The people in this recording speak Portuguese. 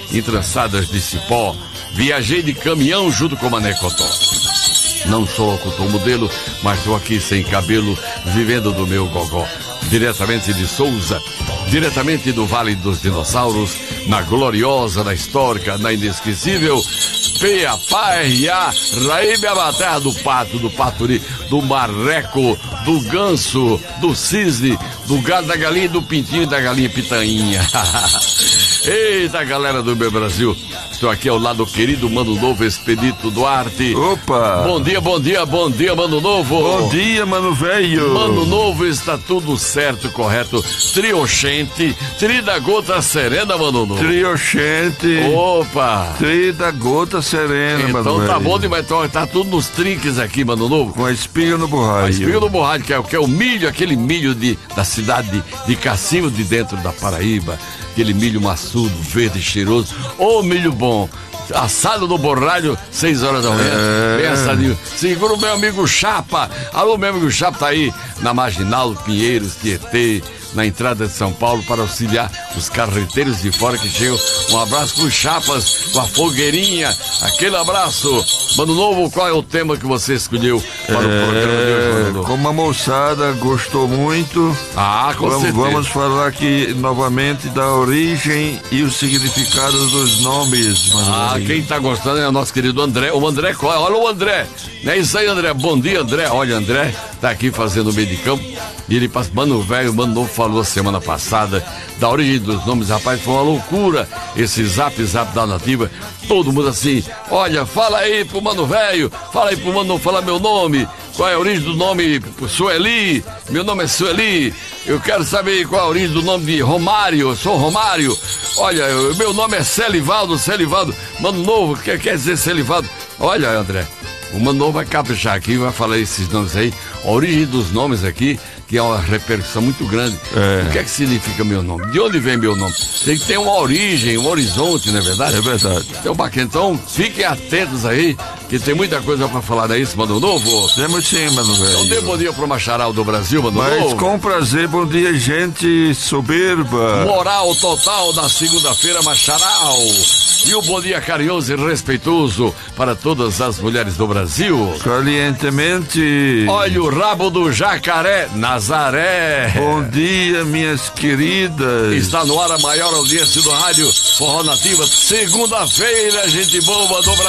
entrançadas de cipó. Viajei de caminhão junto com o Mané Cotó. Não sou locutor modelo, mas estou aqui sem cabelo, vivendo do meu gogó. Diretamente de Souza, diretamente do Vale dos Dinossauros, na gloriosa, na histórica, na inesquecível Peia, Paia, Raíbia, a terra do pato, do paturi, do marreco, do ganso, do cisne, do gado, da galinha, do pintinho e da galinha pitainha. Eita, galera do meu Brasil, estou aqui ao lado do querido Mano Novo, Expedito Duarte. Opa! Bom dia, bom dia, bom dia, Mano Novo. Bom dia, Mano Velho. Mano Novo, está tudo certo, correto. Trioxente, tri da gota serena, Mano Novo. Trioxente. Opa! Tri da gota serena, então, Mano Velho. Então tá bom demais, tá tudo nos trinques aqui, Mano Novo. Com a espiga no borralho. A espiga no borralho, que é o milho, aquele milho da cidade de Cacimbo, de dentro da Paraíba. Aquele milho maçudo, verde, cheiroso. Ô, milho bom. Assado no borralho, 6 horas da manhã. Bem assadinho. Segura o meu amigo Chapa. Alô, meu amigo Chapa tá aí na Marginal, Pinheiros, Tietê, na entrada de São Paulo, para auxiliar os carreteiros de fora que chegam. Um abraço para os Chapas, com a fogueirinha. Aquele abraço. Mano Novo, qual é o tema que você escolheu para o programa de hoje, Mano Novo? Como a moçada gostou muito, com certeza. Vamos falar aqui novamente da origem e o significado dos nomes, Mano. Quem tá gostando é o nosso querido André. O André, olha o André. Não é isso aí, André? Bom dia, André. Olha, André tá aqui fazendo o meio de campo. E ele passa, Mano Velho, Mano Novo falou semana passada da origem dos nomes, rapaz, foi uma loucura esse zap da Nativa, todo mundo assim, olha, fala aí pro Mano Velho, fala aí pro Mano Novo, fala meu nome, qual é a origem do nome Sueli, meu nome é Sueli, eu quero saber qual é a origem do nome de Romário, eu sou Romário, olha, meu nome é Celivaldo, Mano Novo, quer dizer Celivaldo, olha, André, o Mano Novo vai caprichar aqui, vai falar esses nomes aí, a origem dos nomes aqui, que é uma repercussão muito grande. O que é que significa meu nome? De onde vem meu nome? Tem que ter uma origem, um horizonte, não é verdade? É verdade. Então, bacana. Então, fiquem atentos aí, que tem muita coisa pra falar, não é isso, Mano Novo? Temos sim, Mano Velho. Então, dê bom dia pro Macharal do Brasil, Mano Novo. Mas com prazer, bom dia, gente soberba. Moral total da segunda-feira, Macharal. E o bom dia carinhoso e respeitoso para todas as mulheres do Brasil. Calientemente. Olha o rabo do jacaré, Nazaré. Bom dia, minhas queridas. Está no ar a maior audiência do rádio Forró Nativa. Segunda-feira, gente boa do Brasil.